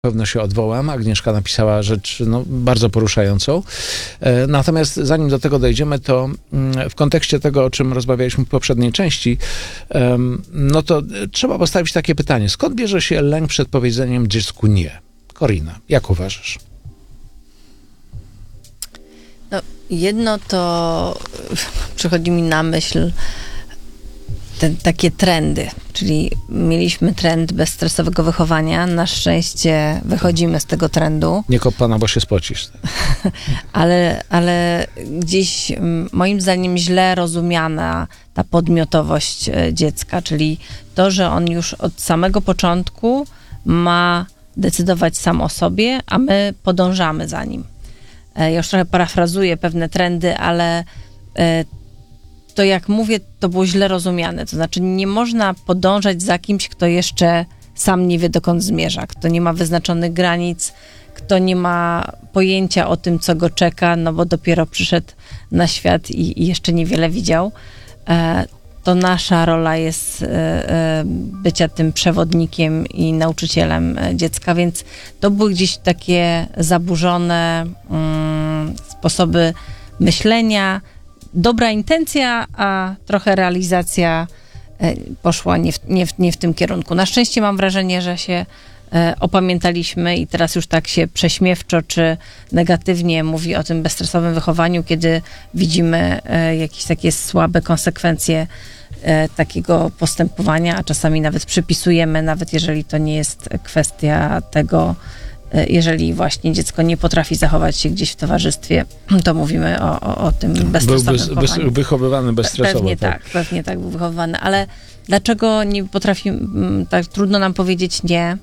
pewno się odwołam. Agnieszka napisała rzecz bardzo poruszającą. Natomiast zanim do tego dojdziemy, to w kontekście tego, o czym rozmawialiśmy w poprzedniej części, no to trzeba postawić takie pytanie. Skąd bierze się lęk przed powiedzeniem dziecku nie? Korina, jak uważasz? No, jedno to przychodzi mi na myśl takie trendy, czyli mieliśmy trend bezstresowego wychowania. Na szczęście wychodzimy z tego trendu. Nie kop pana, bo się spocisz. ale gdzieś moim zdaniem źle rozumiana ta podmiotowość dziecka, czyli to, że on już od samego początku ma decydować sam o sobie, a my podążamy za nim. Ja już trochę parafrazuję pewne trendy, ale to jak mówię, to było źle rozumiane. To znaczy nie można podążać za kimś, kto jeszcze sam nie wie, dokąd zmierza, kto nie ma wyznaczonych granic, kto nie ma pojęcia o tym, co go czeka, no bo dopiero przyszedł na świat i jeszcze niewiele widział. To nasza rola jest bycia tym przewodnikiem i nauczycielem dziecka, więc to były gdzieś takie zaburzone sposoby myślenia, dobra intencja, a trochę realizacja poszła nie w tym kierunku. Na szczęście mam wrażenie, że się opamiętaliśmy i teraz już tak się prześmiewczo czy negatywnie mówi o tym bezstresowym wychowaniu, kiedy widzimy jakieś takie słabe konsekwencje takiego postępowania, a czasami nawet przypisujemy, nawet jeżeli to nie jest kwestia tego, jeżeli właśnie dziecko nie potrafi zachować się gdzieś w towarzystwie, to mówimy o tym bezstresowym wychowaniu. Był wychowywany bezstresowo. Pewnie tak był wychowywany, ale dlaczego nie potrafi, tak trudno nam powiedzieć nie?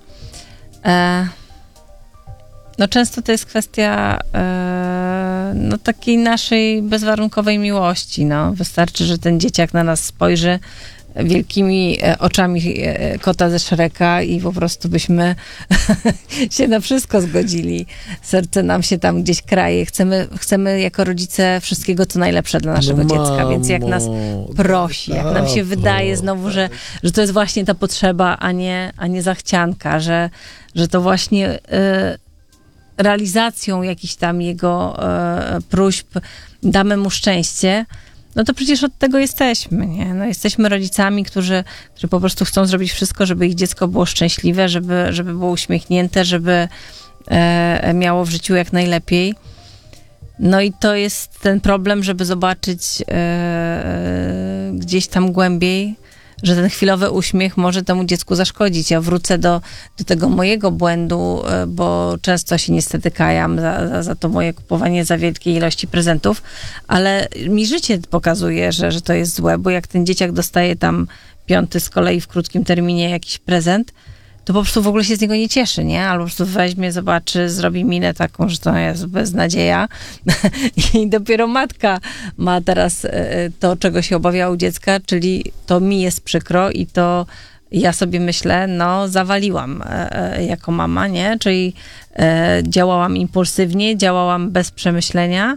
No często to jest kwestia takiej naszej bezwarunkowej miłości. No. Wystarczy, że ten dzieciak na nas spojrzy wielkimi oczami kota ze Shreka i po prostu byśmy się na wszystko zgodzili. Serce nam się tam gdzieś kraje. Chcemy jako rodzice wszystkiego, co najlepsze dla naszego dziecka, więc jak nas prosi, jak nam się wydaje znowu, że to jest właśnie ta potrzeba, a nie zachcianka, że to właśnie realizacją jakichś tam jego próśb damy mu szczęście, no to przecież od tego jesteśmy, nie? No jesteśmy rodzicami, którzy po prostu chcą zrobić wszystko, żeby ich dziecko było szczęśliwe, żeby było uśmiechnięte, żeby miało w życiu jak najlepiej. No i to jest ten problem, żeby zobaczyć gdzieś tam głębiej, że ten chwilowy uśmiech może temu dziecku zaszkodzić. Ja wrócę do tego mojego błędu, bo często się niestety kajam za to moje kupowanie za wielkiej ilości prezentów, ale mi życie pokazuje, że to jest złe, bo jak ten dzieciak dostaje tam 5 z kolei w krótkim terminie jakiś prezent, to po prostu w ogóle się z niego nie cieszy, nie? Albo po prostu weźmie, zobaczy, zrobi minę taką, że to jest beznadzieja i dopiero matka ma teraz to, czego się obawiała u dziecka, czyli to mi jest przykro i to ja sobie myślę, no zawaliłam jako mama, nie? Czyli działałam impulsywnie, działałam bez przemyślenia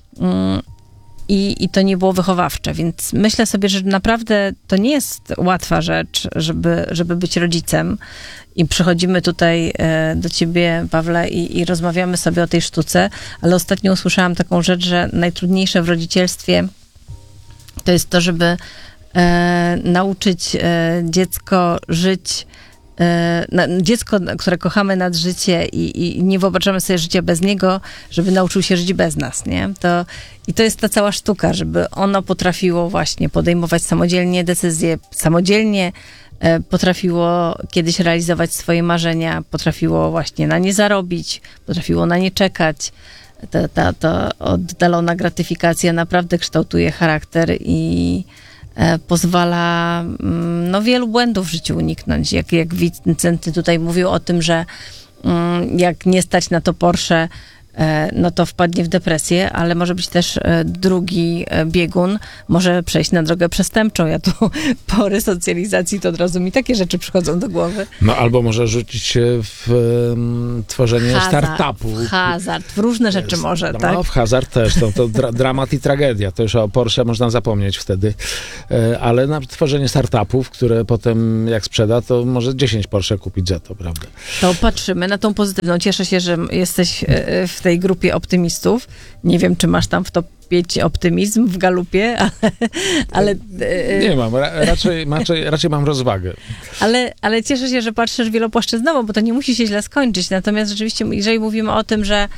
i to nie było wychowawcze, więc myślę sobie, że naprawdę to nie jest łatwa rzecz, żeby być rodzicem. I przychodzimy tutaj do ciebie, Pawle, i rozmawiamy sobie o tej sztuce, ale ostatnio usłyszałam taką rzecz, że najtrudniejsze w rodzicielstwie to jest to, żeby nauczyć dziecko żyć, dziecko, które kochamy nad życie i nie wyobrażamy sobie życia bez niego, żeby nauczył się żyć bez nas, nie? I to jest ta cała sztuka, żeby ono potrafiło właśnie podejmować samodzielnie decyzje, samodzielnie potrafiło kiedyś realizować swoje marzenia, potrafiło właśnie na nie zarobić, potrafiło na nie czekać. Ta oddalona gratyfikacja naprawdę kształtuje charakter i pozwala wielu błędów w życiu uniknąć. Jak Wincenty tutaj mówił o tym, że jak nie stać na to Porsche, no to wpadnie w depresję, ale może być też drugi biegun, może przejść na drogę przestępczą. Ja tu po resocjalizacji to od razu mi takie rzeczy przychodzą do głowy. No albo może rzucić się w tworzenie startupu. W hazard, w różne rzeczy może, no, tak? No w hazard też, to dramat i tragedia. To już o Porsche można zapomnieć wtedy. Ale na tworzenie startupów, które potem jak sprzeda, to może 10 Porsche kupić za to, prawda? To patrzymy na tą pozytywną. Cieszę się, że jesteś w tej grupie optymistów. Nie wiem, czy masz tam w topie optymizm w galupie, ale nie mam, raczej mam rozwagę. Ale cieszę się, że patrzysz wielopłaszczyznowo, bo to nie musi się źle skończyć. Natomiast rzeczywiście, jeżeli mówimy o tym, że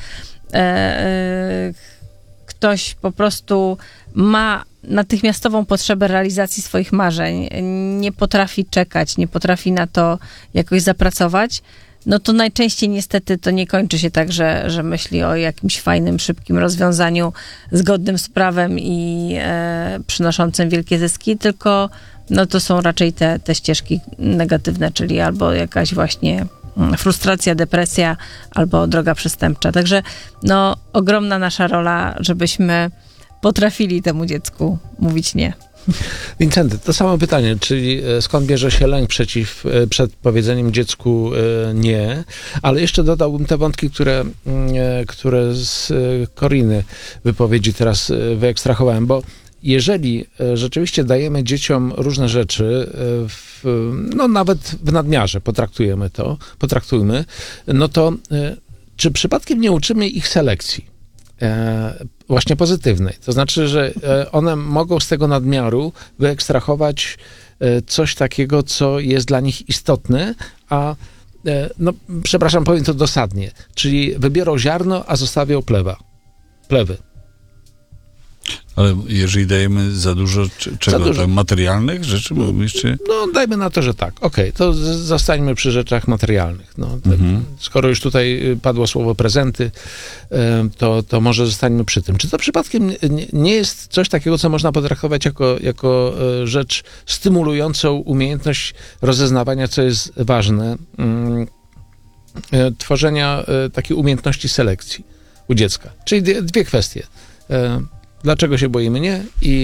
ktoś po prostu ma natychmiastową potrzebę realizacji swoich marzeń, nie potrafi czekać, nie potrafi na to jakoś zapracować, no to najczęściej niestety to nie kończy się tak, że myśli o jakimś fajnym, szybkim rozwiązaniu zgodnym z prawem i przynoszącym wielkie zyski, tylko no to są raczej te ścieżki negatywne, czyli albo jakaś właśnie frustracja, depresja, albo droga przestępcza. Także no ogromna nasza rola, żebyśmy potrafili temu dziecku mówić nie. Wincenty, to samo pytanie, czyli skąd bierze się lęk przed powiedzeniem dziecku nie, ale jeszcze dodałbym te wątki, które z Koriny wypowiedzi teraz wyekstrahowałem, bo jeżeli rzeczywiście dajemy dzieciom różne rzeczy, no nawet w nadmiarze potraktujmy, no to czy przypadkiem nie uczymy ich selekcji? Właśnie pozytywnej. To znaczy, że one mogą z tego nadmiaru wyekstrahować coś takiego, co jest dla nich istotne, a no, przepraszam, powiem to dosadnie, czyli wybiorą ziarno, a zostawią plewy. Ale jeżeli dajemy za dużo czego? Materialnych rzeczy? No dajmy na to, że tak. Okej, to zostańmy przy rzeczach materialnych. No, skoro już tutaj padło słowo prezenty, to może zostańmy przy tym. Czy to przypadkiem nie jest coś takiego, co można potraktować jako rzecz stymulującą umiejętność rozeznawania, co jest ważne, tworzenia takiej umiejętności selekcji u dziecka? Czyli dwie kwestie. Dlaczego się boimy nie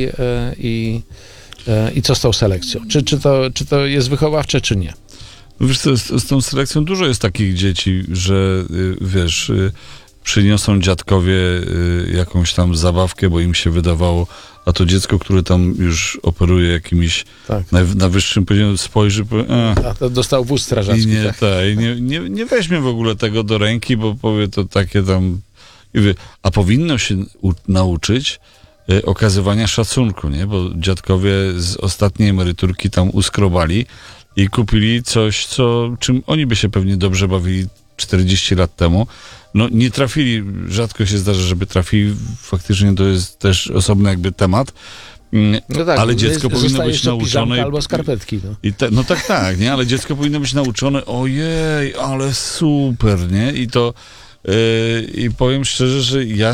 i co z tą selekcją? Czy to jest wychowawcze, czy nie? Wiesz co, z tą selekcją dużo jest takich dzieci, że wiesz, przyniosą dziadkowie jakąś tam zabawkę, bo im się wydawało, a to dziecko, które tam już operuje jakimś na wyższym poziomie, spojrzy, a to dostał wóz strażacki. Nie weźmie w ogóle tego do ręki, bo powie to takie tam. A powinno się nauczyć okazywania szacunku, nie? Bo dziadkowie z ostatniej emeryturki tam uskrobali i kupili coś, czym oni by się pewnie dobrze bawili 40 lat temu. No nie trafili, rzadko się zdarza, żeby trafili, faktycznie to jest też osobny jakby temat, no tak, ale dziecko powinno być nauczone. Albo skarpetki. No tak, nie? Ale dziecko powinno być nauczone, ojej, ale super, nie? I powiem szczerze, że ja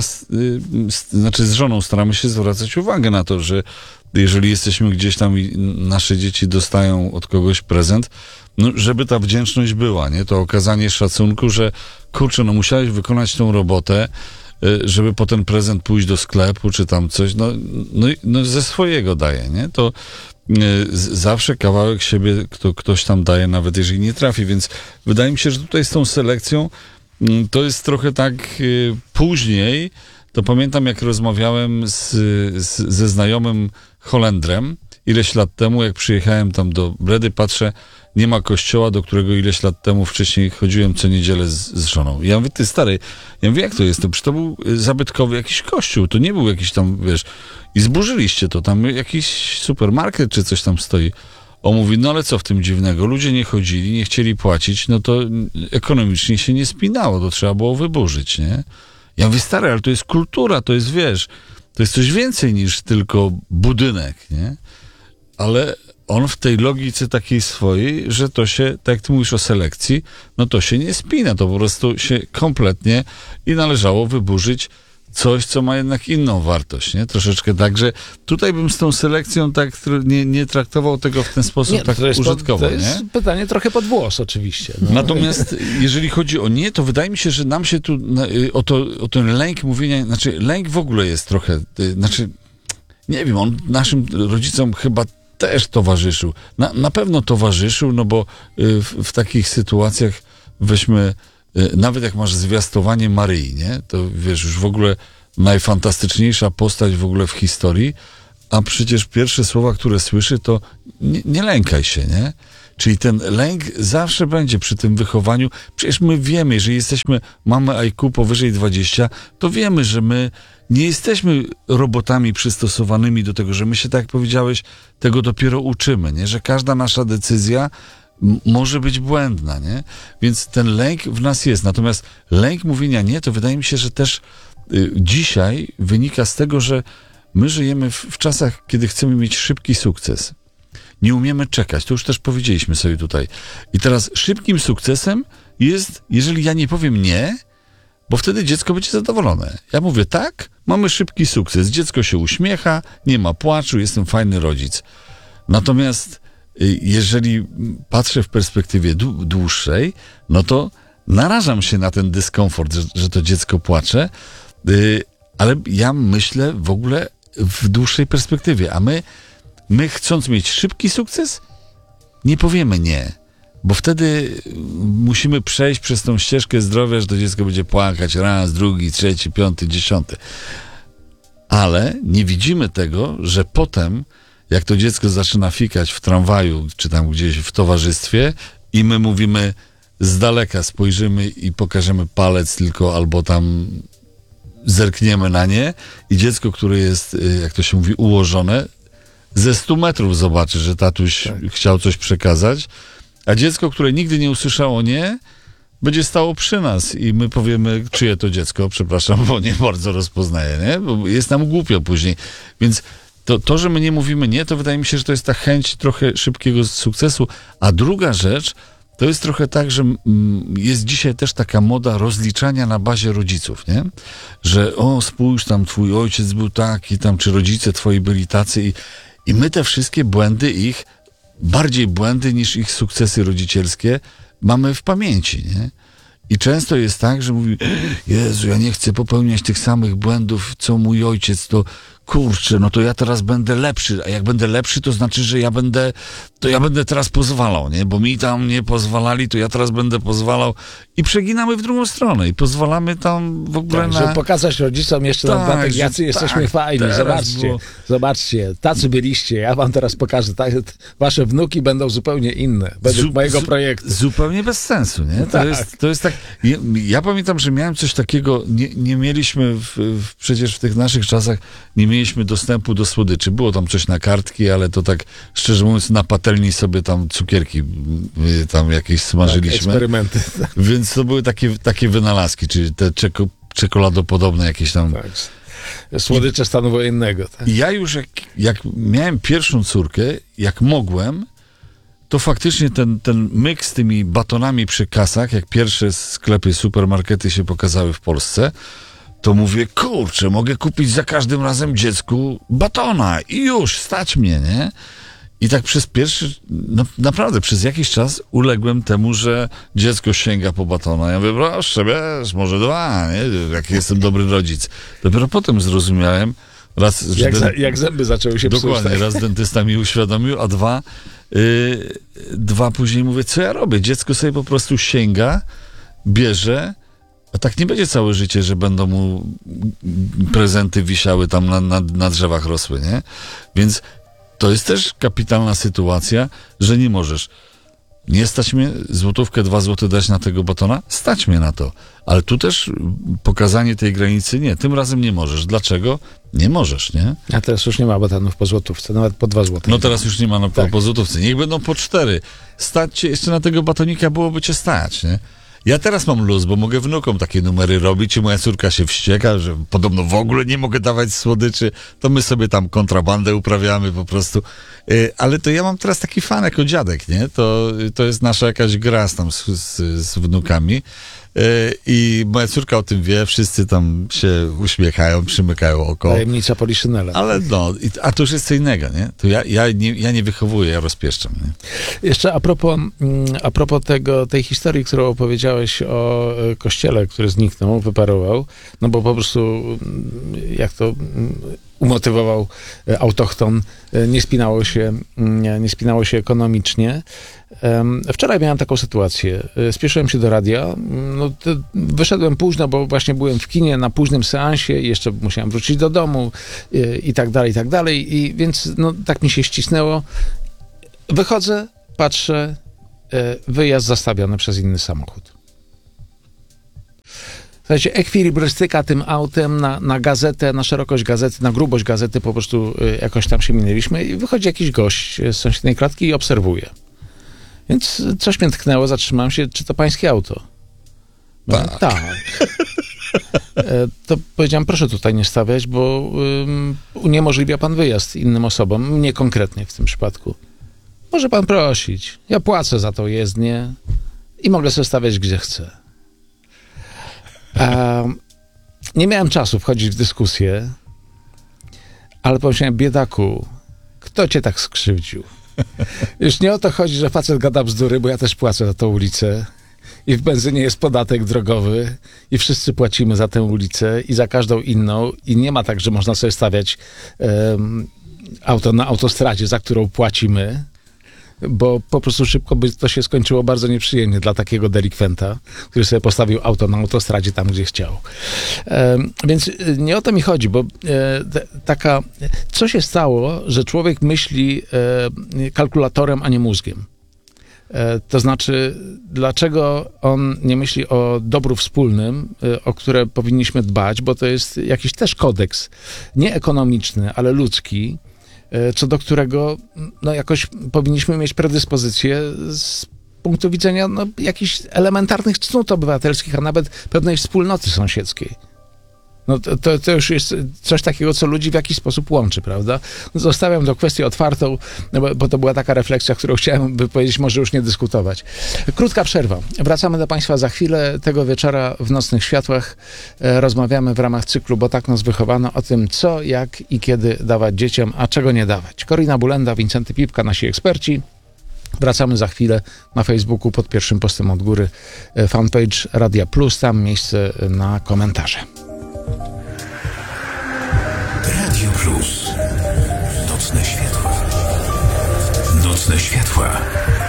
z żoną staramy się zwracać uwagę na to, że jeżeli jesteśmy gdzieś tam i nasze dzieci dostają od kogoś prezent, no żeby ta wdzięczność była, nie? To okazanie szacunku, że kurczę, no musiałeś wykonać tą robotę, żeby po ten prezent pójść do sklepu, czy tam coś, no ze swojego daje, nie? To zawsze kawałek siebie ktoś tam daje, nawet jeżeli nie trafi, więc wydaje mi się, że tutaj z tą selekcją to jest trochę tak później, to pamiętam jak rozmawiałem ze znajomym Holendrem ileś lat temu, jak przyjechałem tam do Bredy, patrzę, nie ma kościoła, do którego ileś lat temu wcześniej chodziłem co niedzielę z żoną. I ja mówię, ty stary, ja mówię, jak to jest? To był zabytkowy jakiś kościół, to nie był jakiś tam, wiesz, i zburzyliście to, tam jakiś supermarket czy coś tam stoi. On mówi, no ale co w tym dziwnego? Ludzie nie chodzili, nie chcieli płacić, no to ekonomicznie się nie spinało, to trzeba było wyburzyć, nie? Ja mówię, stary, ale to jest kultura, to jest, wiesz, to jest coś więcej niż tylko budynek, nie? Ale on w tej logice takiej swojej, że to się, tak jak ty mówisz o selekcji, no to się nie spina, to po prostu się kompletnie i należało wyburzyć coś, co ma jednak inną wartość, nie? Troszeczkę tak, że tutaj bym z tą selekcją tak nie traktował tego w ten sposób tak użytkowo, to jest nie? pytanie trochę pod włos oczywiście. No. Natomiast jeżeli chodzi o nie, to wydaje mi się, że nam się tu o ten lęk mówienia, znaczy lęk w ogóle jest trochę, znaczy nie wiem, on naszym rodzicom chyba też towarzyszył. Na pewno towarzyszył, no bo w takich sytuacjach weźmy, nawet jak masz zwiastowanie Maryi, nie? To wiesz, już w ogóle najfantastyczniejsza postać w ogóle w historii, a przecież pierwsze słowa, które słyszy, to nie lękaj się, nie? Czyli ten lęk zawsze będzie przy tym wychowaniu. Przecież my wiemy, jeżeli mamy IQ powyżej 20, to wiemy, że my nie jesteśmy robotami przystosowanymi do tego, że my się, tak jak powiedziałeś, tego dopiero uczymy, nie? Że każda nasza decyzja może być błędna, nie? Więc ten lęk w nas jest. Natomiast lęk mówienia nie, to wydaje mi się, że też dzisiaj wynika z tego, że my żyjemy w czasach, kiedy chcemy mieć szybki sukces. Nie umiemy czekać. To już też powiedzieliśmy sobie tutaj. I teraz szybkim sukcesem jest, jeżeli ja nie powiem nie, bo wtedy dziecko będzie zadowolone. Ja mówię tak, mamy szybki sukces. Dziecko się uśmiecha, nie ma płaczu, jestem fajny rodzic. Natomiast jeżeli patrzę w perspektywie dłuższej, no to narażam się na ten dyskomfort, że to dziecko płacze, ale ja myślę w ogóle w dłuższej perspektywie, a my chcąc mieć szybki sukces, nie powiemy nie, bo wtedy musimy przejść przez tą ścieżkę zdrowia, że to dziecko będzie płakać raz, drugi, trzeci, piąty, 10. Ale nie widzimy tego, że potem, jak to dziecko zaczyna fikać w tramwaju, czy tam gdzieś w towarzystwie i my mówimy z daleka, spojrzymy i pokażemy palec tylko, albo tam zerkniemy na nie i dziecko, które jest, jak to się mówi, ułożone, ze 100 metrów zobaczy, że tatuś chciał coś przekazać, a dziecko, które nigdy nie usłyszało nie, będzie stało przy nas i my powiemy, czyje to dziecko, przepraszam, bo nie bardzo rozpoznaję, nie? Bo jest nam głupio później. Więc to, że my nie mówimy nie, to wydaje mi się, że to jest ta chęć trochę szybkiego sukcesu. A druga rzecz, to jest trochę tak, że jest dzisiaj też taka moda rozliczania na bazie rodziców, nie? Że spójrz, tam twój ojciec był taki, tam czy rodzice twoi byli tacy i my te wszystkie błędy bardziej błędy niż ich sukcesy rodzicielskie mamy w pamięci, nie? I często jest tak, że mówi, Jezu, ja nie chcę popełniać tych samych błędów, co mój ojciec, to kurczę, no to ja teraz będę lepszy, a jak będę lepszy, to znaczy, że ja będę teraz pozwalał, nie? Bo mi tam nie pozwalali, to ja teraz będę pozwalał i przeginamy w drugą stronę i pozwalamy tam w ogóle żeby pokazać rodzicom jeszcze na dodatek, jacy jesteśmy fajni, zobaczcie, tacy byliście, ja wam teraz pokażę, wasze wnuki będą zupełnie inne, według mojego projektu. Zupełnie bez sensu, nie? No To jest tak, ja pamiętam, że miałem coś takiego, nie mieliśmy przecież w tych naszych czasach nie mieliśmy dostępu do słodyczy. Było tam coś na kartki, ale to tak, szczerze mówiąc, na patelni sobie tam cukierki tam jakieś smażyliśmy. Tak, eksperymenty. Więc to były takie wynalazki, czyli te czekoladopodobne jakieś tam... Tak. Słodycze stanu wojennego. Tak. I ja już jak miałem pierwszą córkę, jak mogłem, to faktycznie ten myk z tymi batonami przy kasach, jak pierwsze sklepy, supermarkety się pokazały w Polsce, to mówię, kurczę, mogę kupić za każdym razem dziecku batona i już, stać mnie, nie? I tak naprawdę przez jakiś czas uległem temu, że dziecko sięga po batona. Ja mówię, proszę, wiesz, może 2, nie? Jaki jestem dobry rodzic. Dopiero potem zrozumiałem, jak zęby zaczęły się psuć. Dokładnie, raz dentysta mi uświadomił, a dwa później mówię, co ja robię? Dziecko sobie po prostu sięga, bierze, a tak nie będzie całe życie, że będą mu prezenty wisiały tam na drzewach rosły, nie? Więc to jest też kapitalna sytuacja, że nie możesz. Nie stać mnie złotówkę, 2 złote dać na tego batona? Stać mnie na to. Ale tu też pokazanie tej granicy nie. Tym razem nie możesz. Dlaczego? Nie możesz, nie? A teraz już nie ma batonów po złotówce, nawet po 2 złote. No teraz już nie ma po złotówce. Niech będą po 4. Stać cię jeszcze na tego batonika, byłoby cię stać, nie? Ja teraz mam luz, bo mogę wnukom takie numery robić i moja córka się wścieka, że podobno w ogóle nie mogę dawać słodyczy, to my sobie tam kontrabandę uprawiamy po prostu. Ale to ja mam teraz taki fan jako dziadek, nie? To jest nasza jakaś gra tam z wnukami. I moja córka o tym wie, wszyscy tam się uśmiechają, przymykają oko. Tajemnica Poliszynela. Ale no, a to już jest co innego, nie? To ja nie wychowuję, ja rozpieszczam, nie? Jeszcze a propos tej historii, którą opowiedziałeś o kościele, który zniknął, wyparował, no bo po prostu jak to umotywował autochton, nie spinało się ekonomicznie. Wczoraj miałem taką sytuację. Spieszyłem się do radia. No, wyszedłem późno, bo właśnie byłem w kinie na późnym seansie i jeszcze musiałem wrócić do domu i tak dalej, i tak dalej. I więc no, tak mi się ścisnęło. Wychodzę, patrzę, wyjazd zastawiony przez inny samochód. Słuchajcie, ekwilibrystyka tym autem na gazetę, na szerokość gazety, na grubość gazety po prostu jakoś tam się minęliśmy i wychodzi jakiś gość z sąsiedniej klatki i obserwuje. Więc coś mnie tknęło, zatrzymałem się, czy to pańskie auto? Tak. Tak. To powiedziałem, proszę tutaj nie stawiać, bo uniemożliwia pan wyjazd innym osobom, mnie konkretnie w tym przypadku. Może pan prosić, ja płacę za tą jezdnię i mogę sobie stawiać gdzie chcę. Nie miałem czasu wchodzić w dyskusję, ale pomyślałem, biedaku, kto cię tak skrzywdził? Już nie o to chodzi, że facet gada bzdury, bo ja też płacę za tą ulicę i w benzynie jest podatek drogowy i wszyscy płacimy za tę ulicę i za każdą inną i nie ma tak, że można sobie stawiać auto na autostradzie, za którą płacimy, bo po prostu szybko by to się skończyło bardzo nieprzyjemnie dla takiego delikwenta, który sobie postawił auto na autostradzie tam, gdzie chciał. Więc nie o to mi chodzi, bo co się stało, że człowiek myśli kalkulatorem, a nie mózgiem? To znaczy, dlaczego on nie myśli o dobru wspólnym, o które powinniśmy dbać, bo to jest jakiś też kodeks, nie ekonomiczny, ale ludzki, co do którego no, jakoś powinniśmy mieć predyspozycję z punktu widzenia no, jakichś elementarnych cnót obywatelskich, a nawet pewnej wspólnoty sąsiedzkiej. No, to już jest coś takiego, co ludzi w jakiś sposób łączy, prawda? Zostawiam tę kwestię otwartą, bo to była taka refleksja, którą chciałem wypowiedzieć, może już nie dyskutować. Krótka przerwa. Wracamy do Państwa za chwilę. Tego wieczora w Nocnych Światłach rozmawiamy w ramach cyklu Bo tak nas wychowano o tym, co, jak i kiedy dawać dzieciom, a czego nie dawać. Korina Bulenda, Wincenty Pipka, nasi eksperci. Wracamy za chwilę na Facebooku pod pierwszym postem od góry fanpage Radia Plus, tam miejsce na komentarze. Radio Plus. Nocne światła. Nocne światła.